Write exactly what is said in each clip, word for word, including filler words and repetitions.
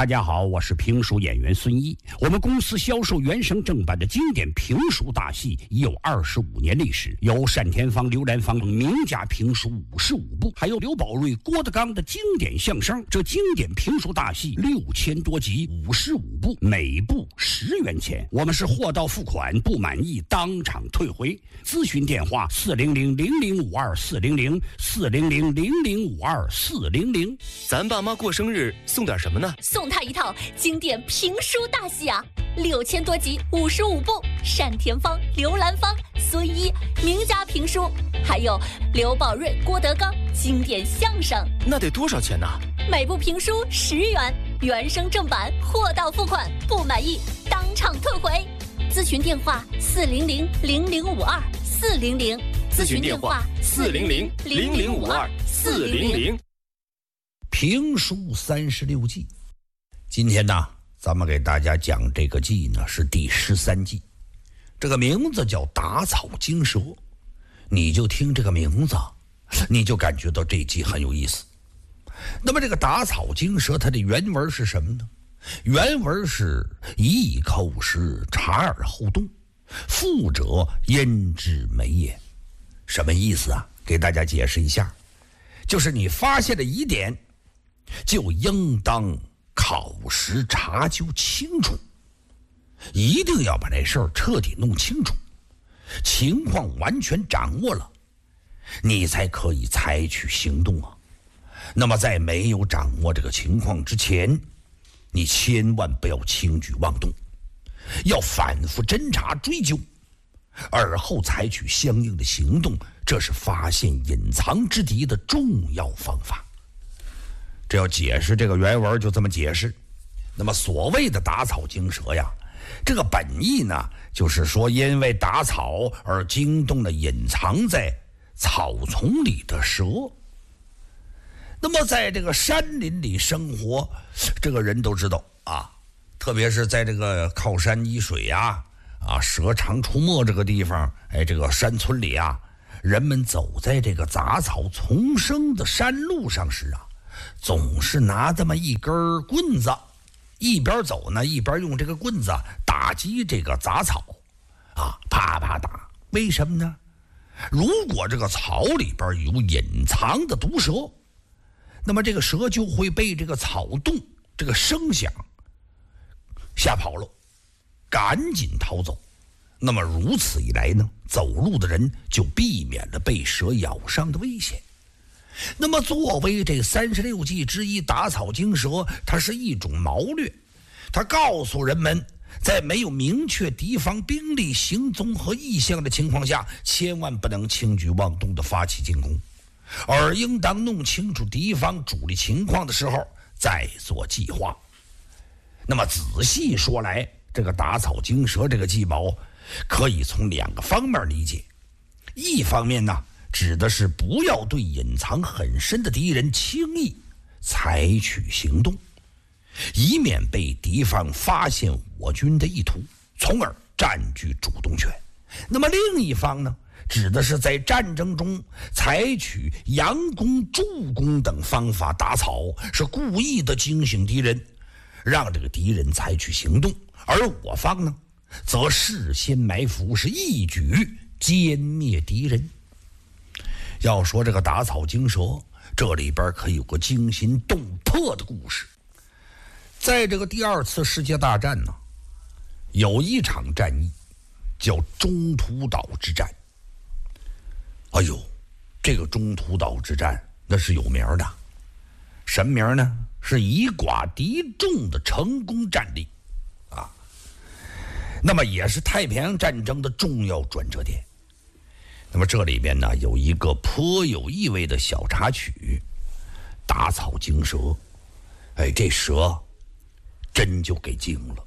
大家好，我是评书演员孙一。我们公司销售原声正版的经典评书大戏已有二十五年历史，有单田芳、刘兰芳名家评书五十五部，还有刘宝瑞、郭德纲的经典相声。这经典评书大戏六千多集，五十五部，每部十元钱。我们是货到付款，不满意当场退回。咨询电话：四零零零零五二四零零四零零零零五二四零零。 咱爸妈过生日送点什么呢？ 送他一套经典评书大戏啊，六千多集，五十五部，单田芳、刘兰芳、孙一名家评书，还有刘宝瑞、郭德纲经典相声。 那得多少钱呢？ 每部评书十元，原声正版，货到付款，不满意当场退回。咨询电话：四零零零零五二四零零。 咨询电话：四零零零零五二四零零。 评书三十六计，今天呢，咱们给大家讲这个计呢是第十三计，这个名字叫打草惊蛇。你就听这个名字，你就感觉到这计很有意思。那么这个打草惊蛇，它的原文是什么呢？原文是一口食，察而后动，富者焉知美也。什么意思啊？给大家解释一下，就是你发现了疑点，就应当考实查究清楚，一定要把这事儿彻底弄清楚，情况完全掌握了，你才可以采取行动啊。那么在没有掌握这个情况之前，你千万不要轻举妄动，要反复侦查追究，而后采取相应的行动，这是发现隐藏之敌的重要方法。这要解释这个原文就这么解释。那么所谓的打草惊蛇呀，这个本意呢，就是说因为打草而惊动了隐藏在草丛里的蛇。那么在这个山林里生活，这个人都知道啊，特别是在这个靠山依水呀、啊，蛇常出没这个地方，哎，这个山村里啊，人们走在这个杂草丛生的山路上时啊，总是拿这么一根棍子，一边走呢，一边用这个棍子打击这个杂草，啊，啪啪打。为什么呢？如果这个草里边有隐藏的毒蛇，那么这个蛇就会被这个草动这个声响吓跑了，赶紧逃走。那么如此一来呢，走路的人就避免了被蛇咬伤的危险。那么作为这三十六计之一打草惊蛇，它是一种谋略，它告诉人们，在没有明确敌方兵力行踪和意向的情况下，千万不能轻举妄动地发起进攻，而应当弄清楚敌方主力情况的时候再做计划。那么仔细说来，这个打草惊蛇这个计谋可以从两个方面理解。一方面呢，指的是不要对隐藏很深的敌人轻易采取行动，以免被敌方发现我军的意图，从而占据主动权。那么另一方呢，指的是在战争中采取佯攻、助攻等方法打草，是故意的惊醒敌人，让这个敌人采取行动，而我方呢，则事先埋伏，是一举歼灭敌人。要说这个打草惊蛇，这里边可有个惊心动魄的故事。在这个第二次世界大战呢，有一场战役叫中途岛之战。哎呦，这个中途岛之战那是有名的，什么名呢？是以寡敌众的成功战例啊。那么也是太平洋战争的重要转折点。那么这里边呢，有一个颇有意味的小插曲，打草惊蛇。哎，这蛇真就给惊了。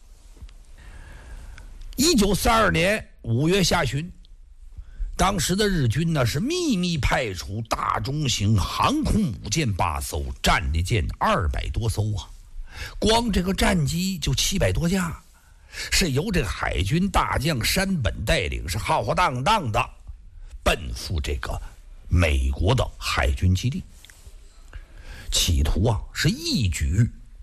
一九三二年五月下旬，当时的日军呢是秘密派出大中型航空母舰八艘，战列舰二百多艘啊，光这个战机就七百多架，是由这个海军大将山本带领，是浩浩荡荡的奔赴这个美国的海军基地，企图啊是一举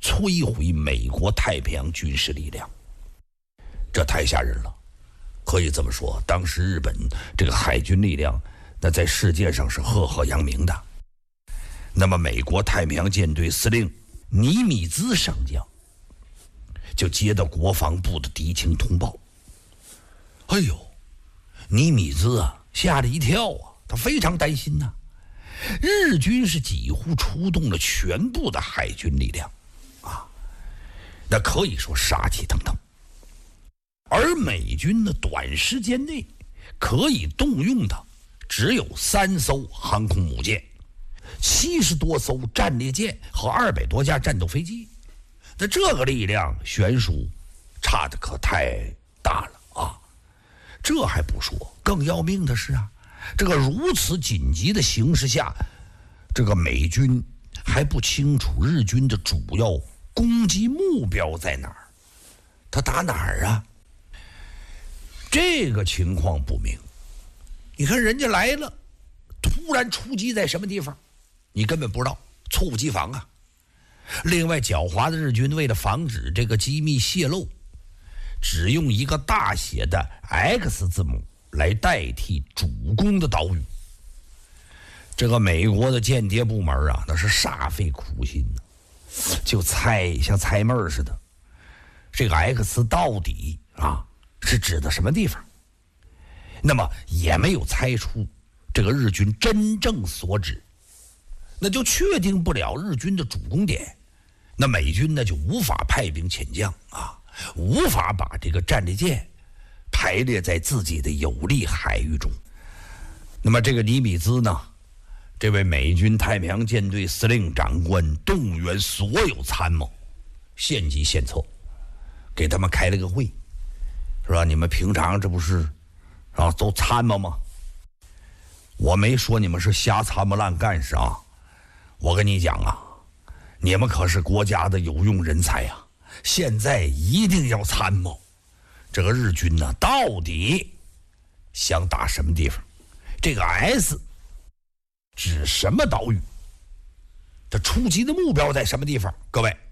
摧毁美国太平洋军事力量。这太吓人了，可以这么说，当时日本这个海军力量那在世界上是赫赫扬名的。那么美国太平洋舰队司令尼米兹上将就接到国防部的敌情通报，哎呦，尼米兹啊吓了一跳啊，他非常担心呐、啊。日军是几乎出动了全部的海军力量啊，那可以说杀气腾腾。而美军呢，短时间内可以动用的只有三艘航空母舰、七十多艘战列舰和二百多架战斗飞机。那这个力量悬殊差的可太大了啊！这还不说，更要命的是啊，这个如此紧急的形势下，这个美军还不清楚日军的主要攻击目标在哪儿，他打哪儿啊？这个情况不明。你看人家来了，突然出击在什么地方，你根本不知道，猝不及防啊。另外，狡猾的日军为了防止这个机密泄露，只用一个大写的 X 字母来代替主攻的岛屿。这个美国的间谍部门啊，那是煞费苦心呢，就猜像猜闷似的，这个 X 到底啊是指的什么地方？那么也没有猜出这个日军真正所指，那就确定不了日军的主攻点，那美军呢就无法派兵遣将啊，无法把这个战列舰排列在自己的有利海域中。那么这个尼米兹呢，这位美军太平洋舰队司令长官动员所有参谋，献计献策，给他们开了个会，是吧？你们平常这不是啊都参谋吗？我没说你们是瞎参谋烂干事啊，我跟你讲啊，你们可是国家的有用人才啊，现在一定要参谋。这个日军呢，到底想打什么地方？这个 S 指什么岛屿？它出击的目标在什么地方？各位，